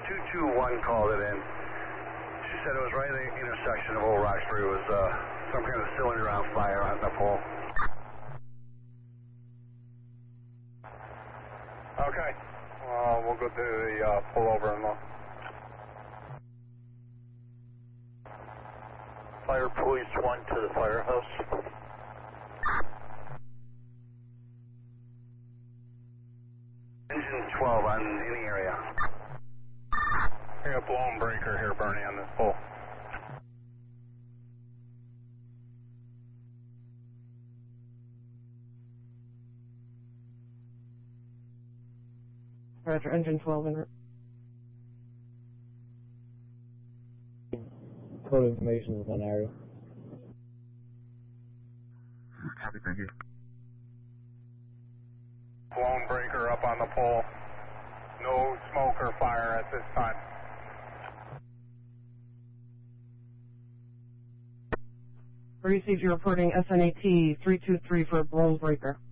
221 called it in. She said it was right at the intersection of Old Roxbury. It was some kind of cylinder on fire on the pole. Okay. We'll go to the pullover and look. Fire Police 1 to the firehouse. Engine 12 on in the area. We got a blown breaker here burning on this pole. Roger, engine 12 en route. Code information is on area. Copy, thank you. Blown breaker up on the pole. No smoke or fire at this time. Received, you're reporting SNAT 323 for a blown breaker.